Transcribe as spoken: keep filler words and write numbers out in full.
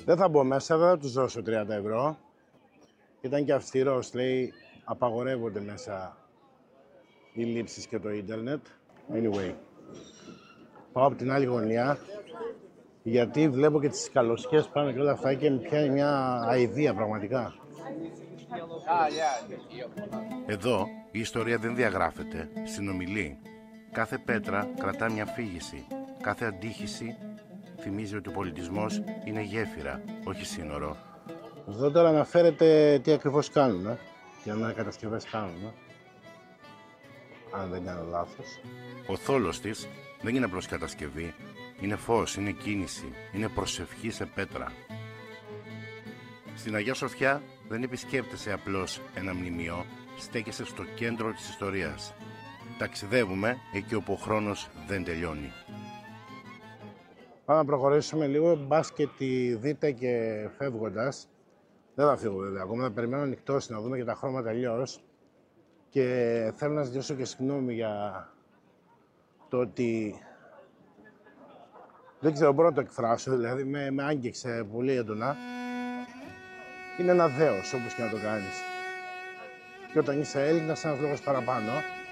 Δεν θα μπω μέσα, δεν θα τους δώσω τριάντα ευρώ. Ήταν και αυστηρός, λέει, απαγορεύονται μέσα οι λήψεις και το ίντερνετ. Anyway, πάω από την άλλη γωνιά, γιατί βλέπω και τις καλοσχές πάνω και όλα αυτά και με πιάνει μια αηδία πραγματικά. Εδώ η ιστορία δεν διαγράφεται, συνομιλεί. Κάθε πέτρα κρατά μια αφήγηση. Κάθε αντίχηση θυμίζει ότι ο πολιτισμός είναι γέφυρα, όχι σύνορο. Εδώ τώρα αναφέρεται τι ακριβώς κάνουν, ε? τι ανακατασκευές κάνουν, ε? αν δεν κάνω λάθος. Ο θόλος της δεν είναι απλώς κατασκευή, είναι φως, είναι κίνηση, είναι προσευχή σε πέτρα. Στην Αγία Σοφιά δεν επισκέπτεσαι απλώς ένα μνημείο, στέκεσαι στο κέντρο της ιστορίας. Ταξιδεύουμε εκεί όπου ο χρόνος δεν τελειώνει. Πάμε να προχωρήσουμε λίγο, μπας και τη δείτε και φεύγοντας. Δεν θα φύγω βέβαια, ακόμα θα περιμένω ανοιχτό να δούμε και τα χρώματα αλλιώς. Και θέλω να ζητήσω και συγγνώμη για το ότι δεν ξέρω, μπορώ να το εκφράσω, δηλαδή με, με άγγιξε πολύ έντονα. Είναι ένα δέος, όπως και να το κάνεις. Και όταν είσαι Έλληνας, ένας λόγος παραπάνω.